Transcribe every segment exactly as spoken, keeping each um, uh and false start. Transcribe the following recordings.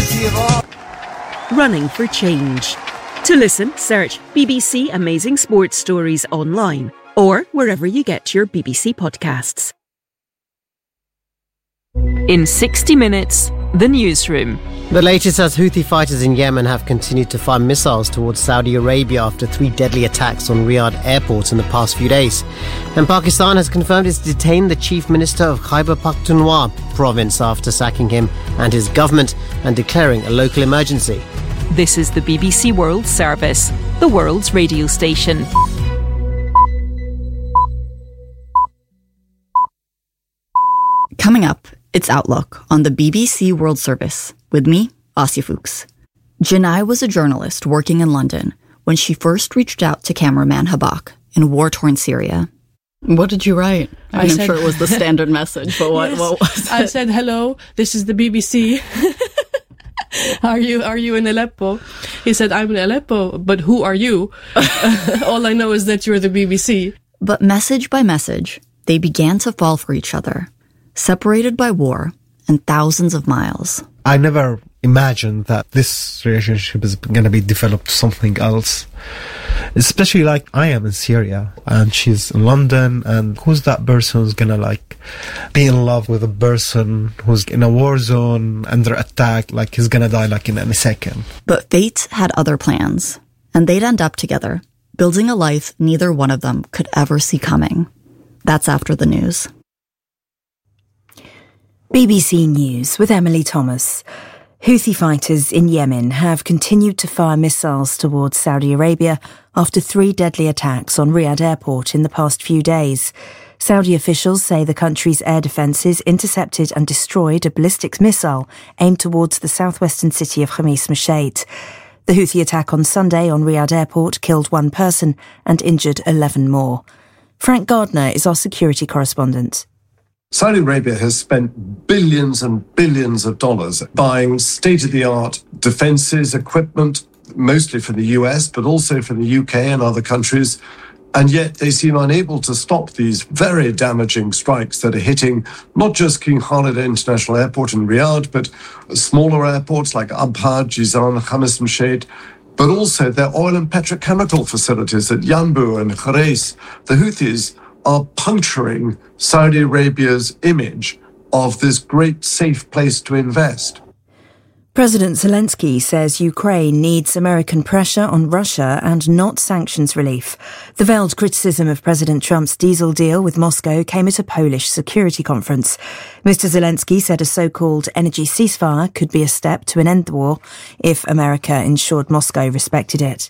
Running for change. To listen, search B B C Amazing Sports Stories online or wherever you get your B B C podcasts. In sixty minutes, the newsroom. The latest as Houthi fighters in Yemen have continued to fire missiles towards Saudi Arabia after three deadly attacks on Riyadh airport in the past few days. And Pakistan has confirmed it's detained the Chief Minister of Khyber Pakhtunkhwa province after sacking him and his government and declaring a local emergency. This is the B B C World Service, the world's radio station. Coming up, it's Outlook on the B B C World Service with me, Asya Fuchs. Janai was a journalist working in London when she first reached out to cameraman Habak in war-torn Syria. What did you write? I mean, I I'm said, sure it was the standard message, but what, yes, what was it? I said, hello, this is the B B C. Are you are you in Aleppo? He said, I'm in Aleppo, but who are you? All I know is that you're the B B C. But message by message, they began to fall for each other, separated by war and thousands of miles. I never imagined that this relationship is going to be developed to something else. Especially like I am in Syria and she's in London, and who's that person who's going to like be in love with a person who's in a war zone under attack, like he's going to die like in any second. But fate had other plans, and they'd end up together, building a life neither one of them could ever see coming. That's after the news. B B C News with Emily Thomas. Houthi fighters in Yemen have continued to fire missiles towards Saudi Arabia after three deadly attacks on Riyadh airport in the past few days. Saudi officials say the country's air defences intercepted and destroyed a ballistic missile aimed towards the southwestern city of Khamis Mashat. The Houthi attack on Sunday on Riyadh airport killed one person and injured eleven more. Frank Gardner is our security correspondent. Saudi Arabia has spent billions and billions of dollars buying state-of-the-art defences, equipment, mostly for the U S, but also for the U K and other countries. And yet they seem unable to stop these very damaging strikes that are hitting not just King Khalid International Airport in Riyadh, but smaller airports like Abha, Jizan, Khamis Mashat, but also their oil and petrochemical facilities at Yanbu and Kharais. The Houthis are puncturing Saudi Arabia's image of this great safe place to invest. President Zelensky says Ukraine needs American pressure on Russia and not sanctions relief. The veiled criticism of President Trump's diesel deal with Moscow came at a Polish security conference. Mister Zelensky said a so-called energy ceasefire could be a step to an end the war if America ensured Moscow respected it.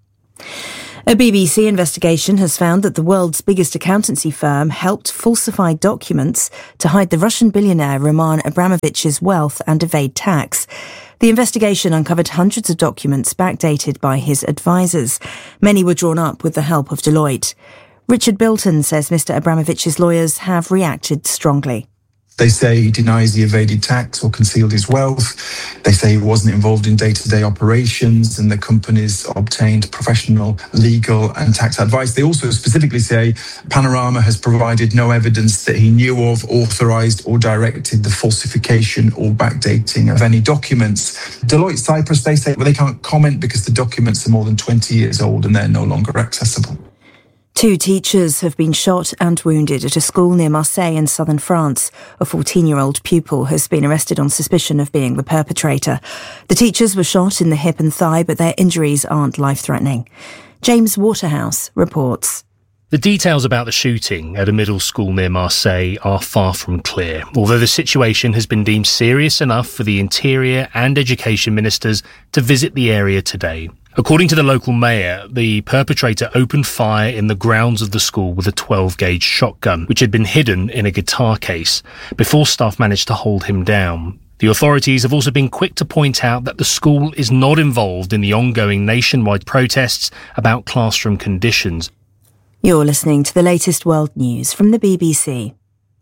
A B B C investigation has found that the world's biggest accountancy firm helped falsify documents to hide the Russian billionaire Roman Abramovich's wealth and evade tax. The investigation uncovered hundreds of documents backdated by his advisors. Many were drawn up with the help of Deloitte. Richard Bilton says Mister Abramovich's lawyers have reacted strongly. They say he denies he evaded tax or concealed his wealth. They say he wasn't involved in day-to-day operations and the companies obtained professional, legal and tax advice. They also specifically say Panorama has provided no evidence that he knew of, authorised or directed the falsification or backdating of any documents. Deloitte Cyprus, they say well, they can't comment because the documents are more than twenty years old and they're no longer accessible. Two teachers have been shot and wounded at a school near Marseille in southern France. A fourteen-year-old pupil has been arrested on suspicion of being the perpetrator. The teachers were shot in the hip and thigh, but their injuries aren't life-threatening. James Waterhouse reports. The details about the shooting at a middle school near Marseille are far from clear, although the situation has been deemed serious enough for the Interior and Education Ministers to visit the area today. According to the local mayor, the perpetrator opened fire in the grounds of the school with a twelve gauge shotgun, which had been hidden in a guitar case, before staff managed to hold him down. The authorities have also been quick to point out that the school is not involved in the ongoing nationwide protests about classroom conditions. You're listening to the latest world news from the B B C.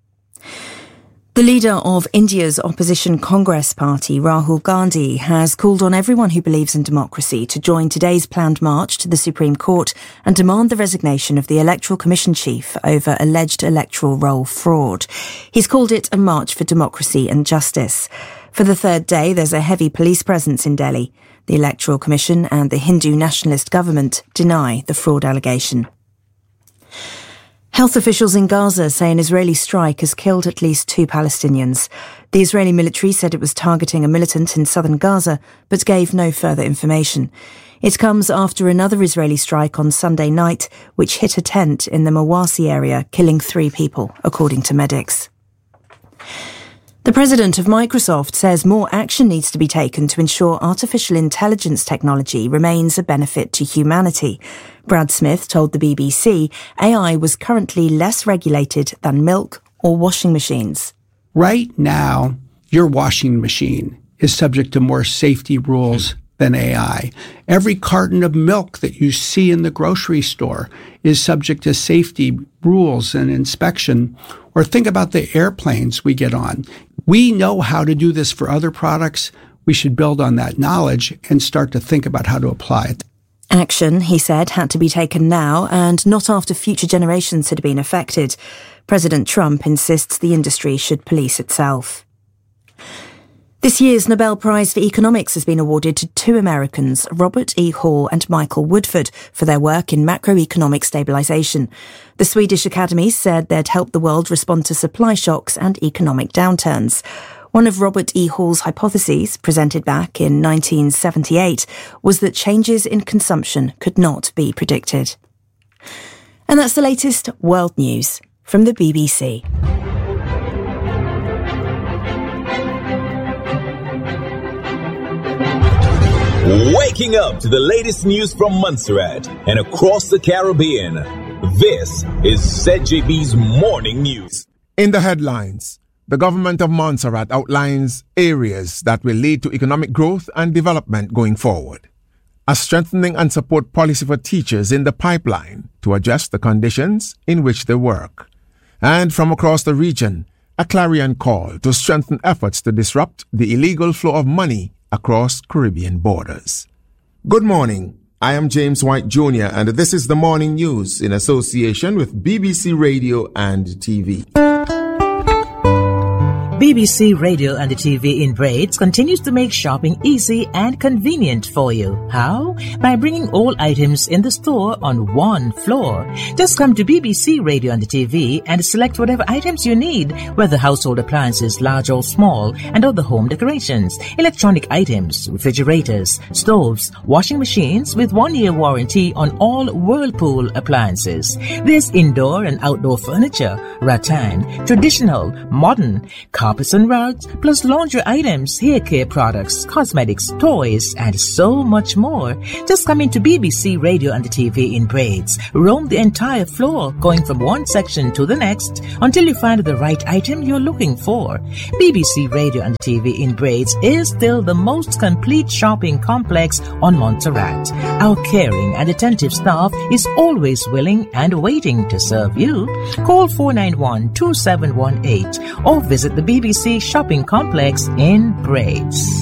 The leader of India's opposition Congress party, Rahul Gandhi, has called on everyone who believes in democracy to join today's planned march to the Supreme Court and demand the resignation of the Electoral Commission chief over alleged electoral roll fraud. He's called it a march for democracy and justice. For the third day, there's a heavy police presence in Delhi. The Electoral Commission and the Hindu nationalist government deny the fraud allegation. Health officials in Gaza say an Israeli strike has killed at least two Palestinians. The Israeli military said it was targeting a militant in southern Gaza, but gave no further information. It comes after another Israeli strike on Sunday night, which hit a tent in the Mawasi area, killing three people, according to medics. The president of Microsoft says more action needs to be taken to ensure artificial intelligence technology remains a benefit to humanity. Brad Smith told the B B C A I was currently less regulated than milk or washing machines. Right now, your washing machine is subject to more safety rules than A I. Every carton of milk that you see in the grocery store is subject to safety rules and inspection. Or think about the airplanes we get on. We know how to do this for other products. We should build on that knowledge and start to think about how to apply it. Action, he said, had to be taken now and not after future generations had been affected. President Trump insists the industry should police itself. This year's Nobel Prize for Economics has been awarded to two Americans, Robert E. Hall and Michael Woodford, for their work in macroeconomic stabilisation. The Swedish Academy said they'd help the world respond to supply shocks and economic downturns. One of Robert E. Hall's hypotheses, presented back in nineteen seventy-eight, was that changes in consumption could not be predicted. And that's the latest world news from the B B C. Waking up to the latest news from Montserrat and across the Caribbean. This is Z J B's Morning News. In the headlines, the government of Montserrat outlines areas that will lead to economic growth and development going forward. A strengthening and support policy for teachers in the pipeline to adjust the conditions in which they work. And from across the region, a clarion call to strengthen efforts to disrupt the illegal flow of money across Caribbean borders. Good morning. I am James White Junior and this is the Morning News in association with B B C Radio and T V. B B C Radio and the T V in Braids continues to make shopping easy and convenient for you. How? By bringing all items in the store on one floor. Just come to B B C Radio and the T V and select whatever items you need, whether household appliances, large or small, and other home decorations, electronic items, refrigerators, stoves, washing machines with one-year warranty on all Whirlpool appliances. There's indoor and outdoor furniture, rattan, traditional, modern, carpets and rugs, plus laundry items, hair care products, cosmetics, toys, and so much more. Just come into B B C Radio and the T V in Braids. Roam the entire floor, going from one section to the next until you find the right item you're looking for. B B C Radio and the T V in Braids is still the most complete shopping complex on Montserrat. Our caring and attentive staff is always willing and waiting to serve you. Call four nine one, two seven one eight or visit the B B C shopping complex in Braids.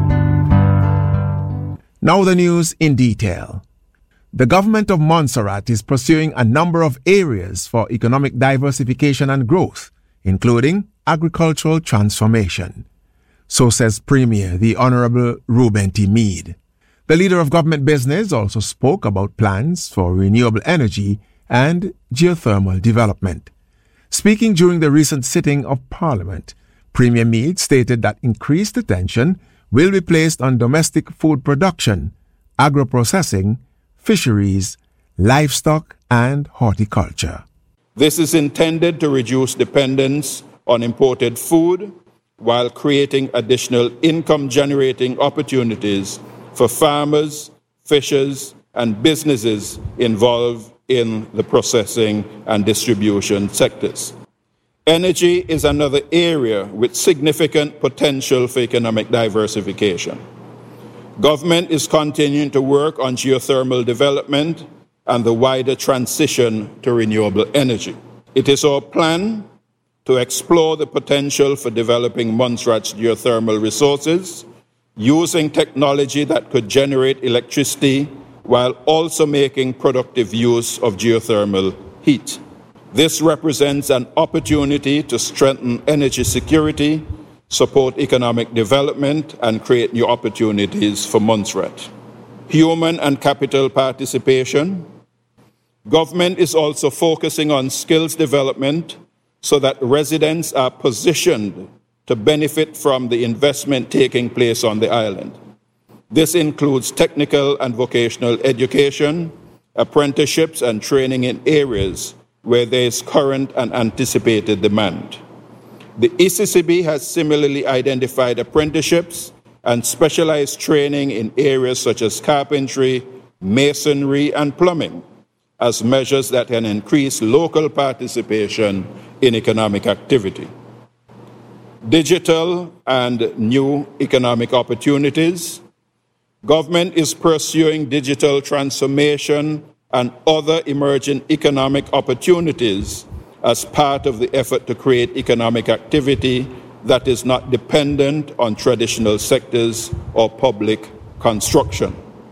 Now the news in detail. The government of Montserrat is pursuing a number of areas for economic diversification and growth, including agricultural transformation. So says Premier the Honourable Reuben T. Mead. The leader of government business also spoke about plans for renewable energy and geothermal development. Speaking during the recent sitting of Parliament, Premier Mead stated that increased attention will be placed on domestic food production, agro-processing, fisheries, livestock, and horticulture. This is intended to reduce dependence on imported food while creating additional income-generating opportunities for farmers, fishers, and businesses involved in the processing and distribution sectors. Energy is another area with significant potential for economic diversification. Government is continuing to work on geothermal development and the wider transition to renewable energy. It is our plan to explore the potential for developing Montserrat's geothermal resources using technology that could generate electricity while also making productive use of geothermal heat. This represents an opportunity to strengthen energy security support economic development, and create new opportunities for Montserrat. Human and capital participation. Government is also focusing on skills development so that residents are positioned to benefit from the investment taking place on the island. This includes technical and vocational education, apprenticeships, and training in areas where there is current and anticipated demand. The E C C B has similarly identified apprenticeships and specialized training in areas such as carpentry, masonry, and plumbing as measures that can increase local participation in economic activity. Digital and new economic opportunities. Government is pursuing digital transformation and other emerging economic opportunities as part of the effort to create economic activity that is not dependent on traditional sectors or public construction.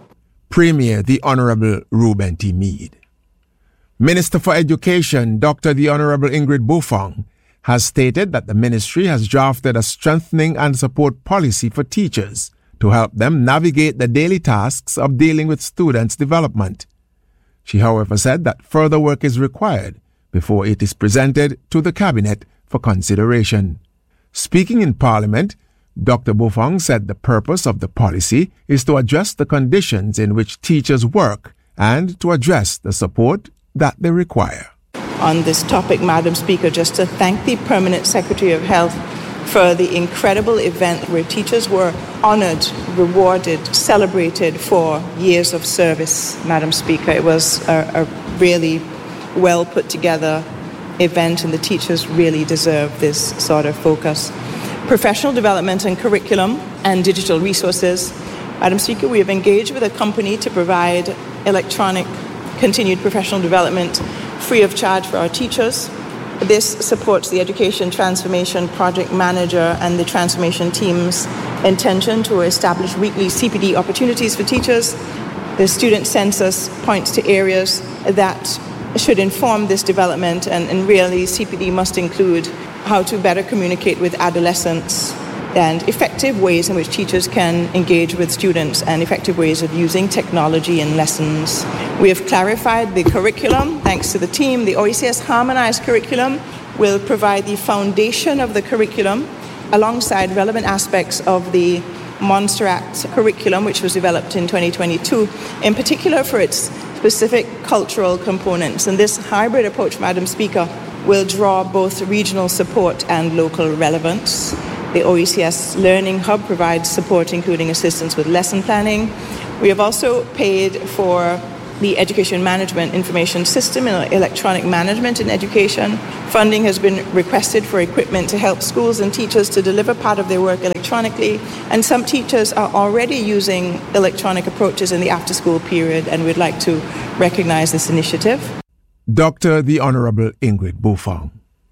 Premier the Honorable Reuben T. Meade. Minister for Education, Doctor the Honorable Ingrid Buffong, has stated that the ministry has drafted a strengthening and support policy for teachers to help them navigate the daily tasks of dealing with students' development. She, however, said that further work is required before it is presented to the Cabinet for consideration. Speaking in Parliament, Doctor Buffong said the purpose of the policy is to address the conditions in which teachers work and to address the support that they require. On this topic, Madam Speaker, just to thank the Permanent Secretary of Health for the incredible event where teachers were honored, rewarded, celebrated for years of service, Madam Speaker. It was a, a really well put together event, and the teachers really deserve this sort of focus. Professional development and curriculum and digital resources. Madam Speaker, we have engaged with a company to provide electronic continued professional development free of charge for our teachers. This supports the Education Transformation Project Manager and the Transformation Team's intention to establish weekly C P D opportunities for teachers. The student census points to areas that should inform this development, and, and really C P D must include how to better communicate with adolescents and effective ways in which teachers can engage with students and effective ways of using technology in lessons. We have clarified the curriculum. Thanks to the team, the O E C S Harmonized Curriculum will provide the foundation of the curriculum alongside relevant aspects of the Montserrat curriculum, which was developed in twenty twenty-two, in particular for its specific cultural components. And this hybrid approach, Madam Speaker, will draw both regional support and local relevance. The O E C S Learning Hub provides support, including assistance with lesson planning. We have also paid for the Education Management Information System and electronic management in education. Funding has been requested for equipment to help schools and teachers to deliver part of their work electronically. And some teachers are already using electronic approaches in the after-school period, and we'd like to recognize this initiative. Doctor the Honorable Ingrid Buffong.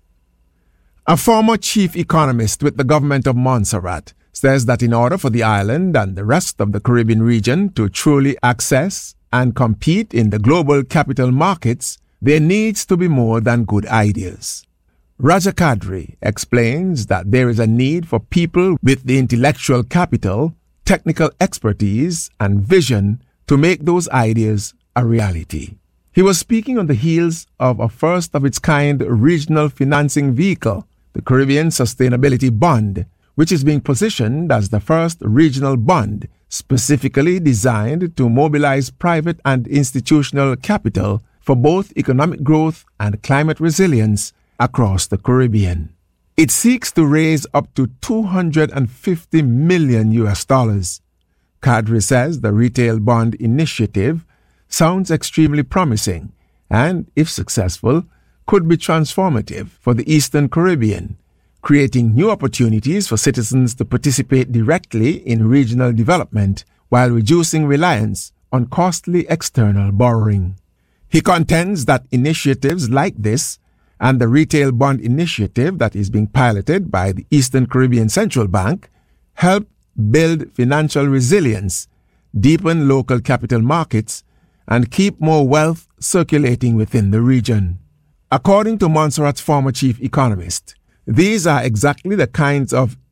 A former chief economist with the government of Montserrat says that in order for the island and the rest of the Caribbean region to truly access and compete in the global capital markets, there needs to be more than good ideas. Raja Kadri explains that there is a need for people with the intellectual capital, technical expertise, and vision to make those ideas a reality. He was speaking on the heels of a first-of-its-kind regional financing vehicle, the Caribbean Sustainability Bond, which is being positioned as the first regional bond specifically designed to mobilize private and institutional capital for both economic growth and climate resilience across the Caribbean. It seeks to raise up to two hundred fifty million U S dollars. Kadri says the retail bond initiative sounds extremely promising and, if successful, could be transformative for the Eastern Caribbean, creating new opportunities for citizens to participate directly in regional development while reducing reliance on costly external borrowing. He contends that initiatives like this and the retail bond initiative that is being piloted by the Eastern Caribbean Central Bank help build financial resilience, deepen local capital markets, and keep more wealth circulating within the region. According to Montserrat's former chief economist, these are exactly the kinds of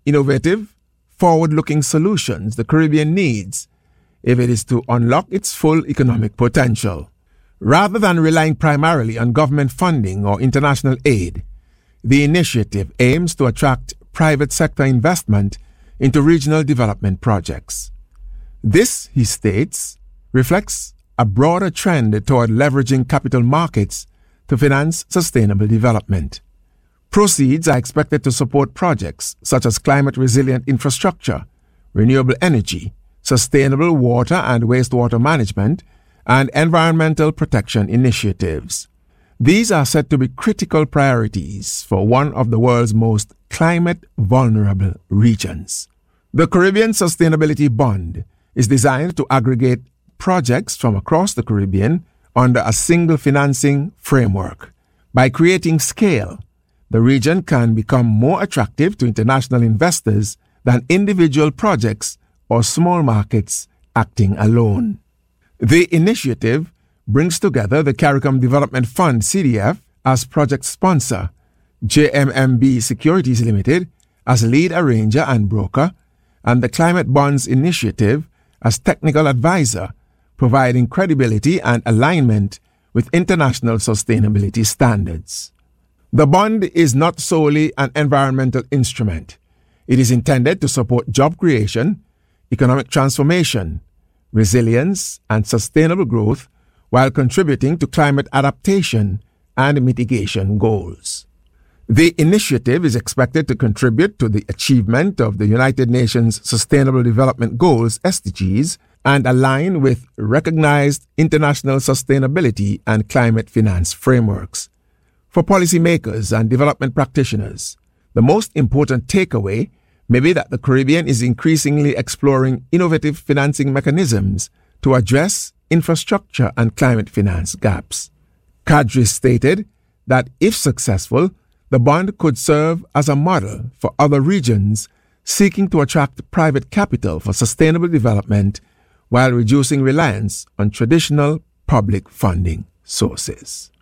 innovative, forward-looking solutions the Caribbean needs if it is to unlock its full economic potential. Rather than relying primarily on government funding or international aid, the initiative aims to attract private sector investment into regional development projects. This, he states, reflects a broader trend toward leveraging capital markets to finance sustainable development. Proceeds are expected to support projects such as climate-resilient infrastructure, renewable energy, sustainable water and wastewater management, and environmental protection initiatives. These are said to be critical priorities for one of the world's most climate-vulnerable regions. The Caribbean Sustainability Bond is designed to aggregate projects from across the Caribbean under a single financing framework. By creating scale, the region can become more attractive to international investors than individual projects or small markets acting alone. The initiative brings together the CARICOM Development Fund, C D F, as project sponsor, J M M B Securities Limited as lead arranger and broker, and the Climate Bonds Initiative as technical advisor, providing credibility and alignment with international sustainability standards. The bond is not solely an environmental instrument. It is intended to support job creation, economic transformation, resilience, and sustainable growth while contributing to climate adaptation and mitigation goals. The initiative is expected to contribute to the achievement of the United Nations Sustainable Development Goals, S D Gs, and align with recognized international sustainability and climate finance frameworks. For policymakers and development practitioners, the most important takeaway may be that the Caribbean is increasingly exploring innovative financing mechanisms to address infrastructure and climate finance gaps. Kadri stated that if successful, the bond could serve as a model for other regions seeking to attract private capital for sustainable development while reducing reliance on traditional public funding sources.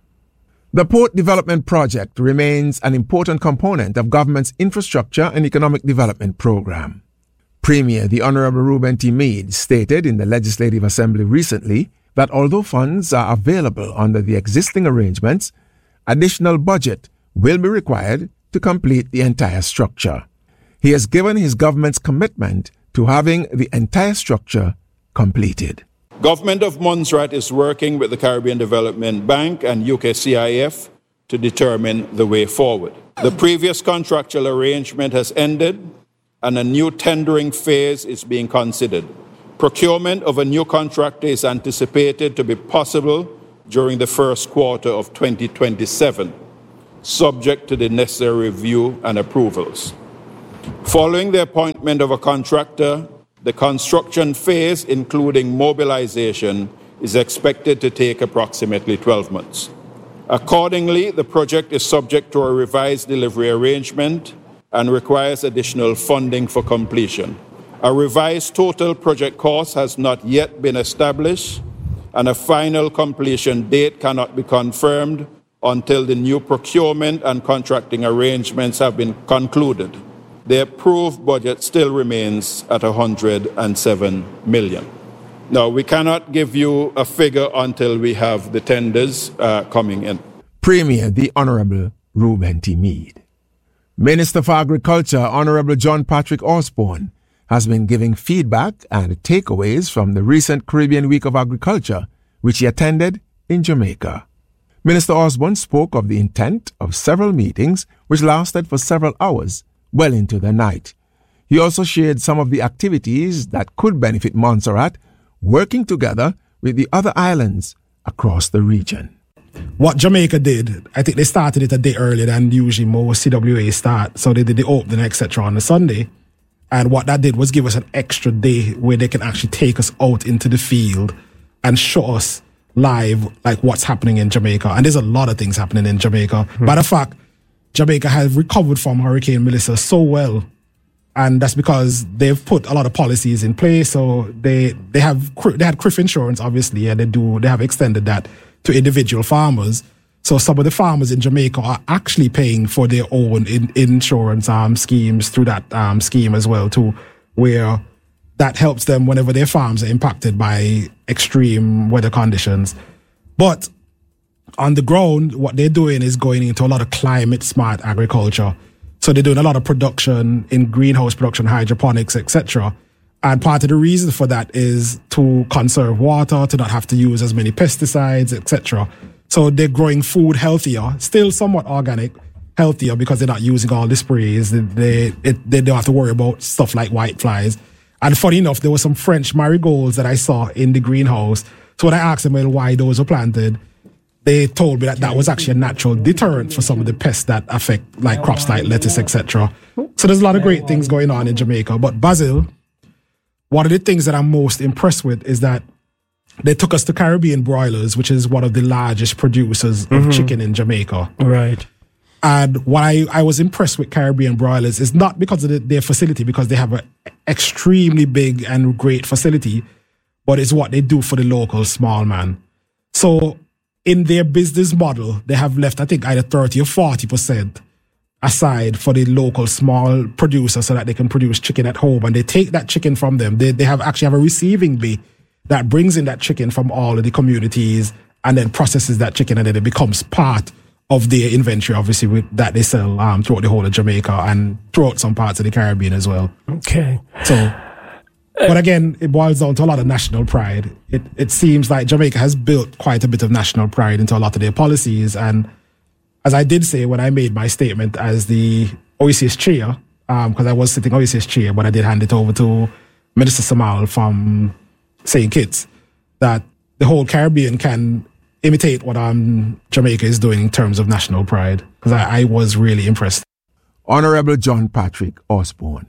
The Port Development Project remains an important component of government's infrastructure and economic development program. Premier the Honourable Reuben T. Meade stated in the Legislative Assembly recently that although funds are available under the existing arrangements, additional budget will be required to complete the entire structure. He has given his government's commitment to having the entire structure completed. Government of Montserrat is working with the Caribbean Development Bank and U K C I F to determine the way forward. The previous contractual arrangement has ended and a new tendering phase is being considered. Procurement of a new contractor is anticipated to be possible during the first quarter of twenty twenty-seven, subject to the necessary review and approvals. Following the appointment of a contractor, the construction phase, including mobilization, is expected to take approximately twelve months. Accordingly, the project is subject to a revised delivery arrangement and requires additional funding for completion. A revised total project cost has not yet been established, and a final completion date cannot be confirmed until the new procurement and contracting arrangements have been concluded. The approved budget still remains at one hundred seven million dollars. Now, we cannot give you a figure until we have the tenders uh, coming in. Premier the Honourable Reuben T. Meade. Minister for Agriculture, Honourable John Patrick Osborne, has been giving feedback and takeaways from the recent Caribbean Week of Agriculture, which he attended in Jamaica. Minister Osborne spoke of the intent of several meetings which lasted for several hours, well into the night. He also shared some of the activities that could benefit Montserrat, working together with the other islands across the region. What Jamaica did, I think they started it a day earlier than usually most C W A start. So they did the opening, et cetera on the Sunday. And what that did was give us an extra day where they can actually take us out into the field and show us live like what's happening in Jamaica. And there's a lot of things happening in Jamaica. Hmm. Matter of fact, Jamaica has recovered from Hurricane Melissa so well, and that's because they've put a lot of policies in place. So they they have they had C R I F insurance, obviously, and they do they have extended that to individual farmers. So some of the farmers in Jamaica are actually paying for their own in, insurance um, schemes through that um, scheme as well too, where that helps them whenever their farms are impacted by extreme weather conditions. But on the ground, what they're doing is going into a lot of climate smart agriculture. So they're doing a lot of production in greenhouse production, hydroponics, et cetera. And part of the reason for that is to conserve water, to not have to use as many pesticides, et cetera. So they're growing food healthier, still somewhat organic, healthier because they're not using all the sprays. They, they, it, they don't have to worry about stuff like white flies. And funny enough, there were some French marigolds that I saw in the greenhouse. So when I asked them well, why those were planted, they told me that that was actually a natural deterrent for some of the pests that affect like crops like lettuce, et cetera. So there's a lot of great things going on in Jamaica. But Basil, one of the things that I'm most impressed with is that they took us to Caribbean Broilers, which is one of the largest producers of mm-hmm. chicken in Jamaica. Right. And what I, I was impressed with Caribbean Broilers is not because of the, their facility, because they have an extremely big and great facility, but it's what they do for the local small man. So in their business model, they have left, I think, either thirty or forty percent aside for the local small producer so that they can produce chicken at home. And they take that chicken from them. They, they have actually have a receiving bay that brings in that chicken from all of the communities and then processes that chicken, and then it becomes part of their inventory, obviously, with, that they sell um, throughout the whole of Jamaica and throughout some parts of the Caribbean as well. Okay. So, but again, it boils down to a lot of national pride. It it seems like Jamaica has built quite a bit of national pride into a lot of their policies. And as I did say when I made my statement as the O E C S chair, because um, I was sitting O E C S chair, but I did hand it over to Minister Samal from Saint Kitts, that the whole Caribbean can imitate what um, Jamaica is doing in terms of national pride, because I, I was really impressed. Honorable John Patrick Osborne.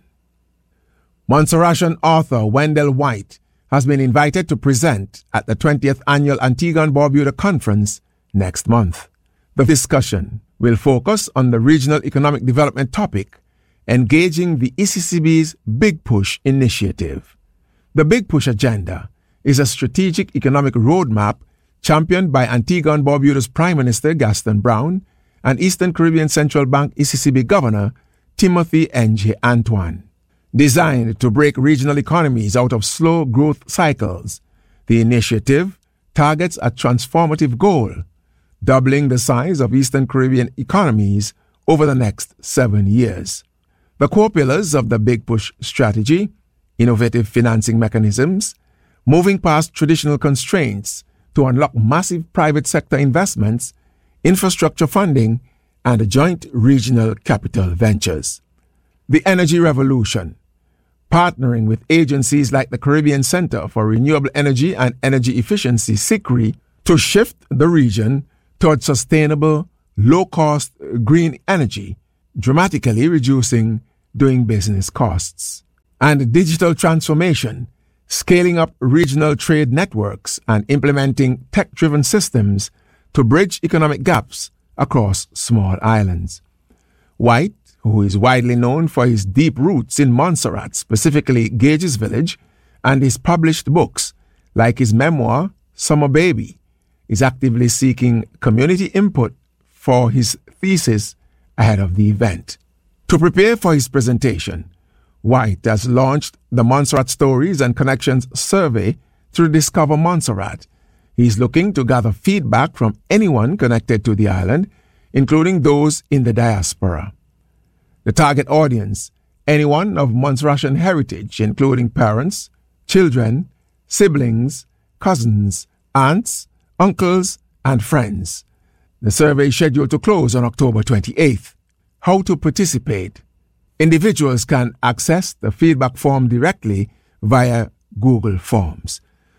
Montserratian author Wendell White has been invited to present at the twentieth Annual Antigua and Barbuda Conference next month. The discussion will focus on the regional economic development topic, engaging the E C C B's Big Push initiative. The Big Push agenda is a strategic economic roadmap championed by Antigua and Barbuda's Prime Minister Gaston Brown and Eastern Caribbean Central Bank E C C B Governor Timothy N J Antoine. Designed to break regional economies out of slow growth cycles, the initiative targets a transformative goal, doubling the size of Eastern Caribbean economies over the next seven years. The core pillars of the Big Push strategy: innovative financing mechanisms, moving past traditional constraints to unlock massive private sector investments, infrastructure funding, and joint regional capital ventures. The energy revolution, partnering with agencies like the Caribbean Center for Renewable Energy and Energy Efficiency, C C R E, to shift the region towards sustainable, low-cost green energy, dramatically reducing doing business costs. And digital transformation, scaling up regional trade networks and implementing tech-driven systems to bridge economic gaps across small islands. White, who is widely known for his deep roots in Montserrat, specifically Gage's Village, and his published books, like his memoir, Summer Baby, is actively seeking community input for his thesis ahead of the event. To prepare for his presentation, White has launched the Montserrat Stories and Connections survey through Discover Montserrat. He is looking to gather feedback from anyone connected to the island, including those in the diaspora. The target audience, anyone of Montserratian heritage, including parents, children, siblings, cousins, aunts, uncles, and friends. The survey is scheduled to close on October twenty-eighth. How to participate? Individuals can access the feedback form directly via Google Forms.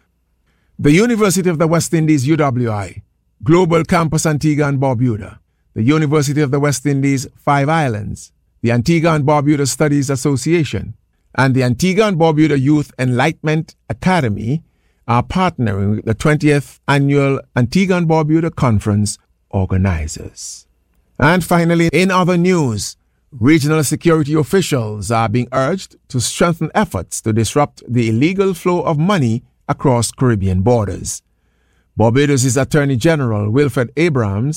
The University of the West Indies U W I, Global Campus Antigua and Barbuda, the University of the West Indies Five Islands, the Antigua and Barbuda Studies Association, and the Antigua and Barbuda Youth Enlightenment Academy are partnering with the twentieth Annual Antigua and Barbuda Conference organizers. And finally, in other news, regional security officials are being urged to strengthen efforts to disrupt the illegal flow of money across Caribbean borders. Barbados' Attorney General Wilfred Abrahams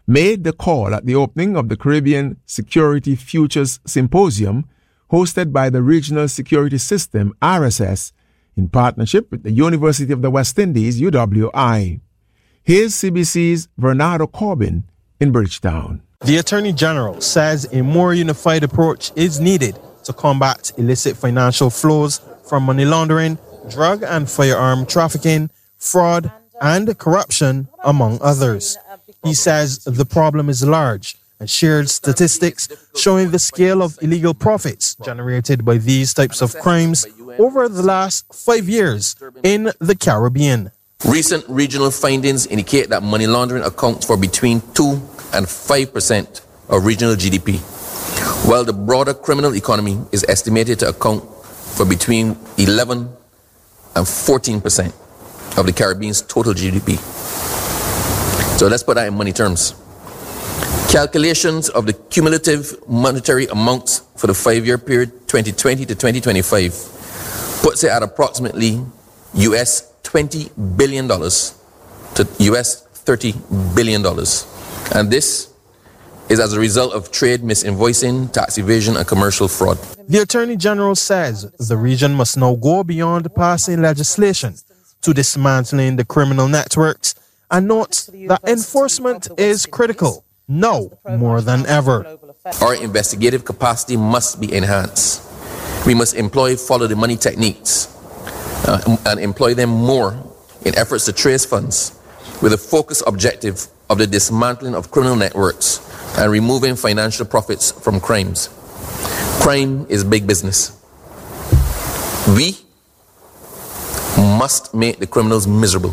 made the call at the opening of the Caribbean Security Futures Symposium hosted by the Regional Security System, R S S, in partnership with the University of the West Indies, U W I. Here's C B C's Bernardo Corbin in Bridgetown. The Attorney General says a more unified approach is needed to combat illicit financial flows from money laundering, drug and firearm trafficking, fraud, and corruption, among others. He says the problem is large and shared statistics showing the scale of illegal profits generated by these types of crimes over the last five years in the Caribbean. Recent regional findings indicate that money laundering accounts for between two and five percent of regional G D P, while the broader criminal economy is estimated to account for between eleven and fourteen percent of the Caribbean's total G D P. So let's put that in money terms. Calculations of the cumulative monetary amounts for the five-year period twenty twenty to twenty twenty-five puts it at approximately U S twenty billion dollars to U S thirty billion dollars. And this is as a result of trade misinvoicing, tax evasion, and commercial fraud. The Attorney General says the region must now go beyond passing legislation to dismantling the criminal networks and notes that enforcement is critical, now more than ever. Our investigative capacity must be enhanced. We must employ follow-the-money techniques uh, and employ them more in efforts to trace funds with a focused objective of the dismantling of criminal networks and removing financial profits from crimes. Crime is big business. We must make the criminals miserable.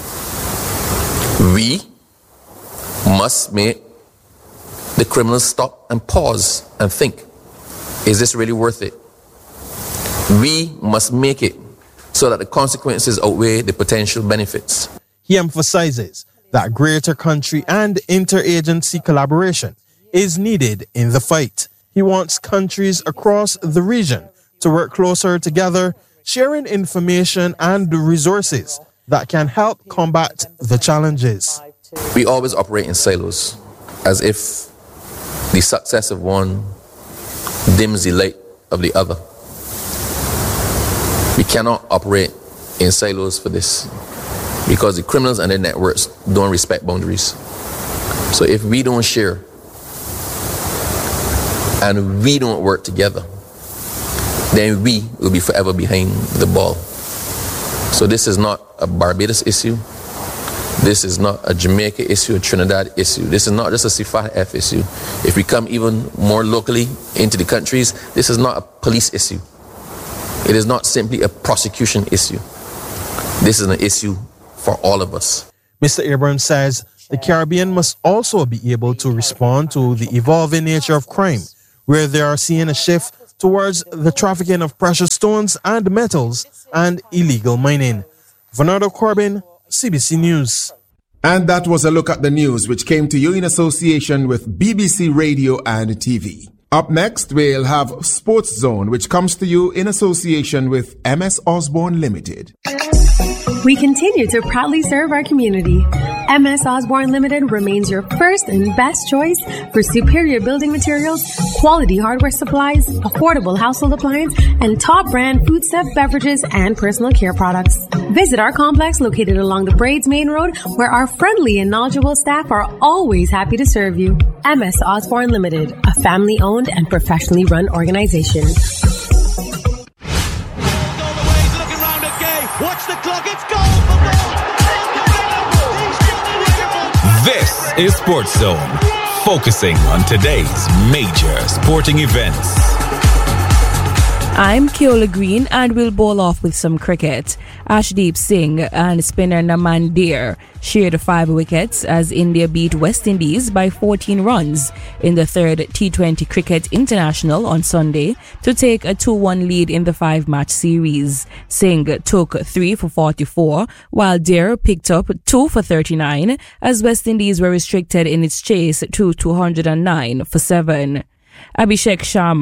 We must make the criminals stop and pause and think, is this really worth it? We must make it so that the consequences outweigh the potential benefits. He emphasizes that greater country and interagency collaboration is needed in the fight. He wants countries across the region to work closer together, sharing information and resources that can help combat the challenges. We always operate in silos, as if the success of one dims the light of the other. We cannot operate in silos for this, because the criminals and their networks don't respect boundaries. So if we don't share and we don't work together, then we will be forever behind the ball. So this is not a Barbados issue. This is not a Jamaica issue, a Trinidad issue. This is not just a C F A F issue. If we come even more locally into the countries, this is not a police issue. It is not simply a prosecution issue. This is an issue for all of us. Mister Abrams says the Caribbean must also be able to respond to the evolving nature of crime, where they are seeing a shift towards the trafficking of precious stones and metals and illegal mining. Bernardo Corbin, C B C News. And that was a look at the news, which came to you in association with B B C Radio and T V. Up next, we'll have Sports Zone, which comes to you in association with M S Osborne Limited. We continue to proudly serve our community. M S Osborne Limited remains your first and best choice for superior building materials, quality hardware supplies, affordable household appliance, and top brand foodstuff, beverages, and personal care products. Visit our complex located along the Braids Main Road, where our friendly and knowledgeable staff are always happy to serve you. M S Osborne Limited, a family-owned and professionally run organization. Watch the clock, it's goal for goal. This is Sports Zone, focusing on today's major sporting events. I'm Keola Green and we'll bowl off with some cricket. Ashdeep Singh and spinner Naman Deer shared five wickets as India beat West Indies by fourteen runs in the third T twenty Cricket International on Sunday to take a two one lead in the five-match series. Singh took three for forty-four, while Deer picked up two for thirty-nine as West Indies were restricted in its chase to two hundred nine for seven. Abhishek Sharma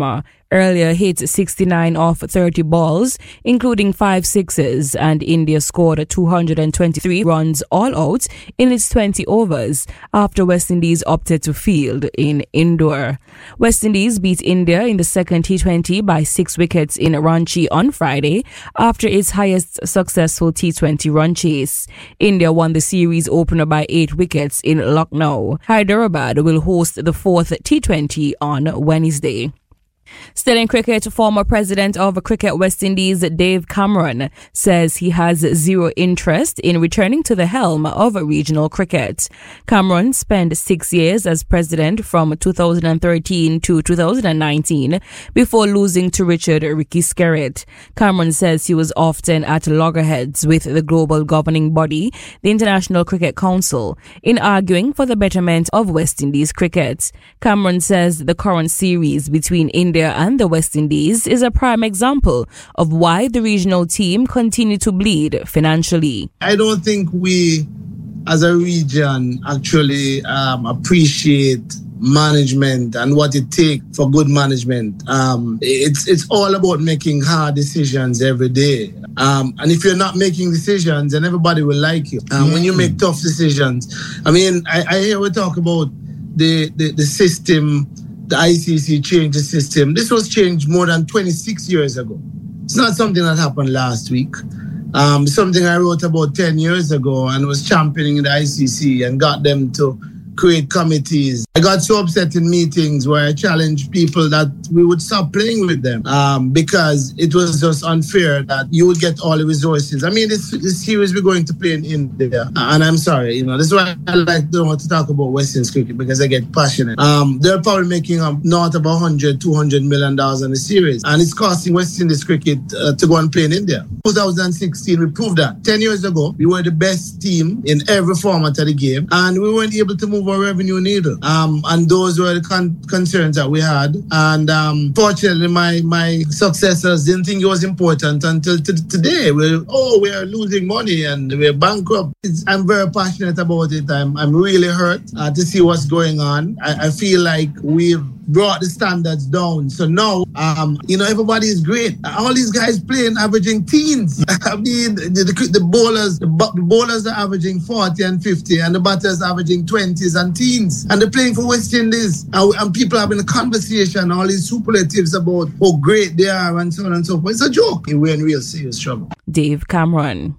earlier hit sixty-nine off thirty balls, including five sixes, and India scored two hundred twenty-three runs all out in its twenty overs after West Indies opted to field in Indore. West Indies beat India in the second T twenty by six wickets in Ranchi on Friday after its highest successful T twenty run chase. India won the series opener by eight wickets in Lucknow. Hyderabad will host the fourth T twenty on Wednesday. Still in cricket, former president of Cricket West Indies, Dave Cameron, says he has zero interest in returning to the helm of regional cricket. Cameron spent six years as president from two thousand thirteen to two thousand nineteen before losing to Richard Ricky Skerritt. Cameron says he was often at loggerheads with the global governing body, the International Cricket Council, in arguing for the betterment of West Indies cricket. Cameron says the current series between India and the West Indies is a prime example of why the regional team continue to bleed financially. I don't think we, as a region, actually um, appreciate management and what it takes for good management. Um, it's it's all about making hard decisions every day. Um, and if you're not making decisions, then everybody will like you. Um, mm. When you make tough decisions, I mean, I, I hear we talk about the, the, the system. The I C C changed the system. This was changed more than twenty-six years ago. It's not something that happened last week. Um, something I wrote about ten years ago and was championing the I C C and got them to create committees. I got so upset in meetings where I challenged people that we would stop playing with them um, because it was just unfair that you would get all the resources. I mean, this, this series we're going to play in India, and I'm sorry, you know, this is why I like don't want to talk about West Indies cricket because I get passionate. Um, they're probably making um, north of one hundred, two hundred million dollars on the series, and it's costing West Indies cricket uh, to go and play in India. twenty sixteen, we proved that. Ten years ago, we were the best team in every format of the game, and we weren't able to move our revenue needle. Um, and those were the con- concerns that we had. And um, fortunately, my my successors didn't think it was important until t- today. We're, oh, we're losing money and we're bankrupt. It's, I'm very passionate about it. I'm, I'm really hurt uh, to see what's going on. I, I feel like we've brought the standards down. So now, um, you know, everybody is great. All these guys playing, averaging teens. I mean, the, the, the bowlers, the, the bowlers are averaging forty and fifty, and the batters are averaging twenties and teens. And they're playing for West Indies. And, and people having a conversation, all these superlatives about how great they are and so on and so forth. It's a joke. We're in real serious trouble. Dave Cameron.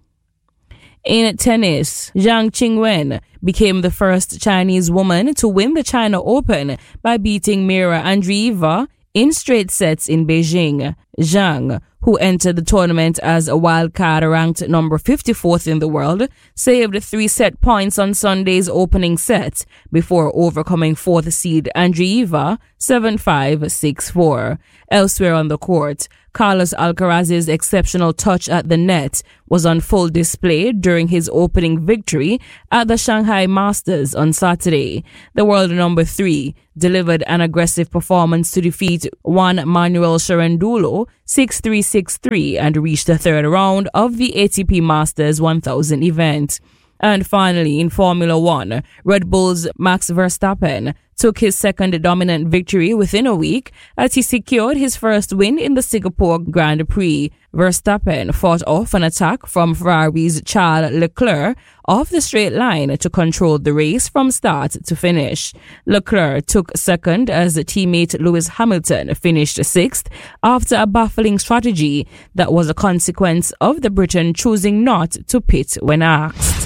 In tennis, Zhang Qingwen became the first Chinese woman to win the China Open by beating Mira Andreeva in straight sets in Beijing. Zhang, who entered the tournament as a wild card ranked number fifty-fourth in the world, saved three set points on Sunday's opening set before overcoming fourth seed Andreeva seven five, six four. Elsewhere on the court, Carlos Alcaraz's exceptional touch at the net was on full display during his opening victory at the Shanghai Masters on Saturday. The world number three delivered an aggressive performance to defeat Juan Manuel Scirendulo six three, six three and reached the third round of the A T P Masters one thousand event. And finally, in Formula One, Red Bull's Max Verstappen took his second dominant victory within a week as he secured his first win in the Singapore Grand Prix. Verstappen fought off an attack from Ferrari's Charles Leclerc off the straight line to control the race from start to finish. Leclerc took second as teammate Lewis Hamilton finished sixth after a baffling strategy that was a consequence of the Briton choosing not to pit when asked.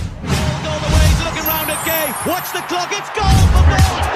Watch the clock, it's goal for Bale!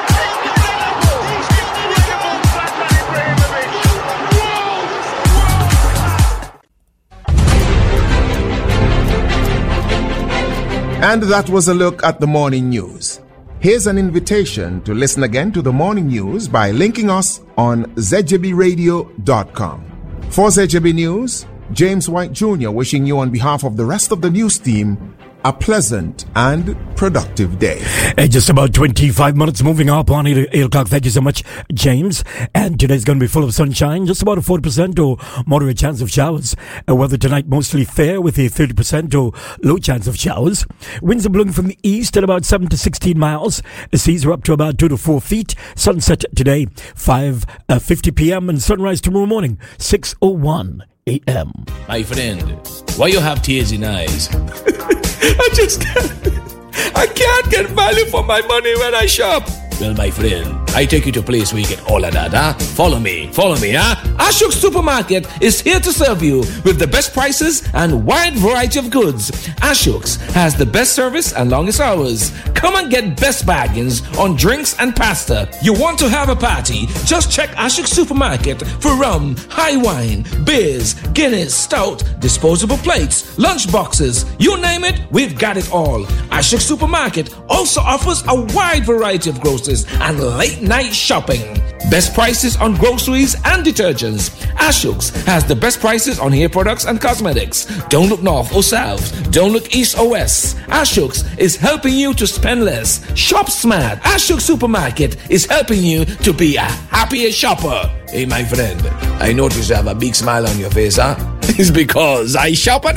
And that was a look at the morning news. Here's an invitation to listen again to the morning news by linking us on z j b radio dot com. For Z J B News, James White Junior wishing you on behalf of the rest of the news team a pleasant and productive day. Uh, just about twenty-five minutes moving up on eight o'clock. Thank you so much, James. And today's going to be full of sunshine, just about a forty percent or moderate chance of showers. Uh, weather tonight mostly fair with a thirty percent or low chance of showers. Winds are blowing from the east at about seven to sixteen miles. The seas are up to about two to four feet. Sunset today, five fifty p.m. and sunrise tomorrow morning, six oh one a.m. My friend, why you have tears in eyes? I just can't. I can't get value for my money when I shop. Well, my friend, I take you to a place where you get all of that, huh? Follow me, follow me, huh? Ashok Supermarket is here to serve you with the best prices and wide variety of goods. Ashok's has the best service and longest hours. Come and get best bargains on drinks and pasta. You want to have a party? Just check Ashok Supermarket for rum, high wine, beers, Guinness, stout, disposable plates, lunch boxes. You name it, we've got it all. Ashok Supermarket also offers a wide variety of groceries and late night shopping. Best prices on groceries and detergents. Ashok's has the best prices on hair products and cosmetics. Don't look north or south. Don't look east or west. Ashok's is helping you to spend less. Shop smart. Ashok Supermarket is helping you to be a happier shopper. Hey, my friend, I notice you have a big smile on your face, huh? It's because I shop at